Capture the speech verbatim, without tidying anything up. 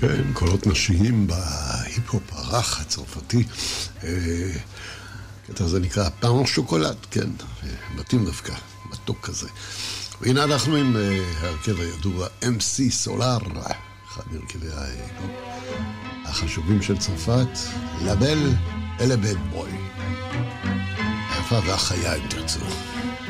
כן, קולות נשיים בהיפ-הופ הרך הצרפתי. קטע הזה נקרא פאן שוקולד, כן, מתאים דווקא, מתוק כזה. והנה אנחנו עם ההרכב הידוע אם סי סולר, אחד מהרכבי החשובים של צרפת, לבל אלה בד בוי. היפה והחיה אם תרצו.